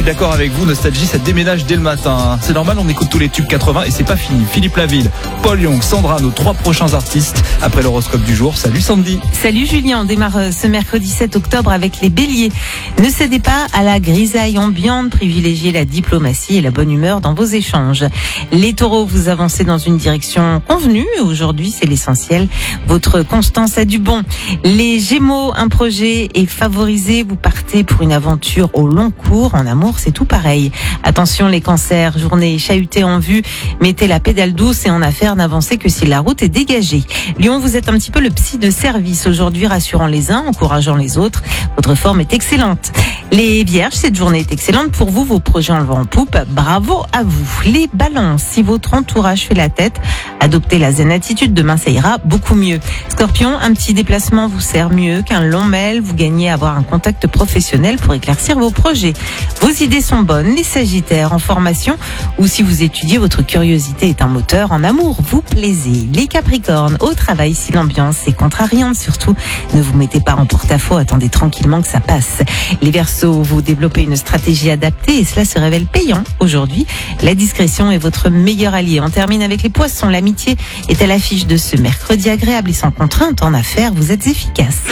d'accord avec vous, Nostalgie, ça déménage dès le matin. C'est normal, on écoute tous les tubes 80 et c'est pas fini. Philippe Laville, Paul Young, Sandra, nos 3 prochains artistes après l'horoscope du jour. Salut Sandy. Salut Julien, on démarre ce mercredi 7 octobre avec les béliers. Ne cédez pas à la grisaille ambiante, privilégiez la diplomatie et la bonne humeur dans vos échanges. Les taureaux, vous avancez dans une direction convenue. Aujourd'hui, c'est l'essentiel. Votre constance a du bon. Les gémeaux, un projet est favorisé. Vous partez pour une aventure au long cours. En amour, c'est tout pareil. Attention les cancers, journée chahutée en vue. Mettez la pédale douce et en affaires, n'avancez que si la route est dégagée. Lion, vous êtes un petit peu le psy de service aujourd'hui, rassurant les uns, encourageant les autres. Votre forme est excellente. Les vierges, cette journée est excellente pour vous, vos projets en vent en poupe, bravo à vous. Les balances, si votre entourage fait la tête, adoptez la zen attitude, demain ça ira beaucoup mieux. Scorpion, un petit déplacement vous sert mieux qu'un long mail, vous gagnez à avoir un contact professionnel pour éclaircir vos projets. Vos idées sont bonnes. Les sagittaires, en formation ou si vous étudiez, votre curiosité est un moteur, en amour, vous plaisez. Les capricornes, au travail, si l'ambiance est contrariante surtout, ne vous mettez pas en porte-à-faux, attendez tranquillement que ça passe. Les verseaux, vous développez une stratégie adaptée et cela se révèle payant aujourd'hui. La discrétion est votre meilleur allié. On termine avec les poissons. L'amitié est à l'affiche de ce mercredi agréable et sans contrainte. En affaires, vous êtes efficace.